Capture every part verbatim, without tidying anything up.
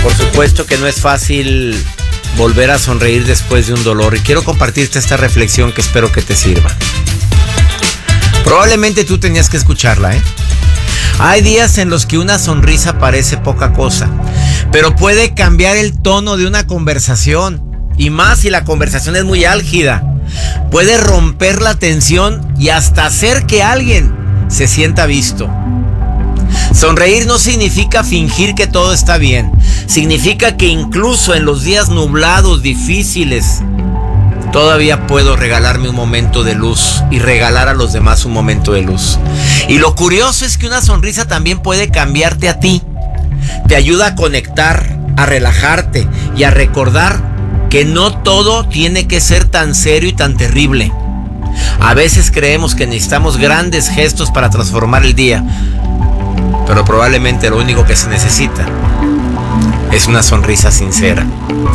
Por supuesto que no es fácil volver a sonreír después de un dolor y quiero compartirte esta reflexión que espero que te sirva. Probablemente tú tenías que escucharla, ¿eh? Hay días en los que una sonrisa parece poca cosa, pero puede cambiar el tono de una conversación, y más si la conversación es muy álgida. Puede romper la tensión y hasta hacer que alguien se sienta visto. Sonreír no significa fingir que todo está bien. Significa que incluso en los días nublados, difíciles, todavía puedo regalarme un momento de luz y regalar a los demás un momento de luz. Y lo curioso es que una sonrisa también puede cambiarte a ti. Te ayuda a conectar, a relajarte y a recordar que no todo tiene que ser tan serio y tan terrible. A veces creemos que necesitamos grandes gestos para transformar el día, pero probablemente lo único que se necesita es una sonrisa sincera.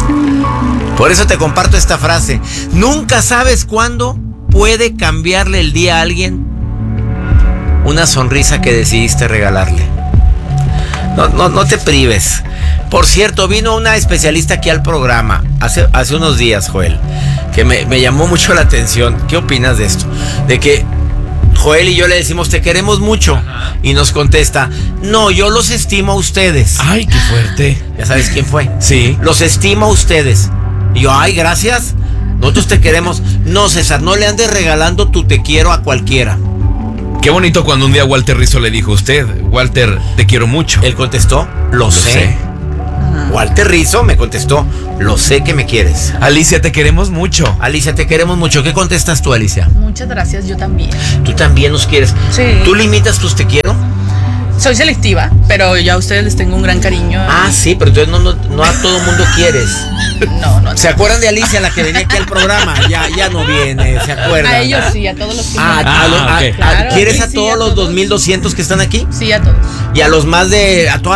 Por eso te comparto esta frase: nunca sabes cuándo puede cambiarle el día a alguien una sonrisa que decidiste regalarle. No, no, no te prives. Por cierto, vino una especialista aquí al programa hace, hace unos días, Joel, que me, me llamó mucho la atención. ¿Qué opinas de esto? De que Joel y yo le decimos te queremos mucho. Ajá. Y nos contesta, no, yo los estimo a ustedes. Ay, qué fuerte. ¿Ya sabes quién fue? Sí. Los estimo a ustedes. Y yo, ay, gracias. Nosotros te queremos. No, César, no le andes regalando tu te quiero a cualquiera. Qué bonito cuando un día Walter Rizzo le dijo a usted, Walter, te quiero mucho. Él contestó, lo, lo sé. sé. Walter Rizzo me contestó, lo sé que me quieres. Alicia, te queremos mucho. Alicia, te queremos mucho. ¿Qué contestas tú, Alicia? Muchas gracias, yo también. ¿Tú también nos quieres? Sí. ¿Tú limitas tus te quiero? Soy selectiva, pero ya a ustedes les tengo un gran cariño. Ah, sí, pero entonces no, no, no a todo mundo quieres. No, no. ¿Se acuerdan de Alicia, la que venía aquí al programa? Ya, ya no viene, ¿se acuerdan? A ellos sí, a todos los que Ah, están. a, lo, Ah, a, okay. a, Claro, ¿quieres sí, a sí, todos a los todos. dos mil doscientos que están aquí? Sí, a todos. Y a los más de, a toda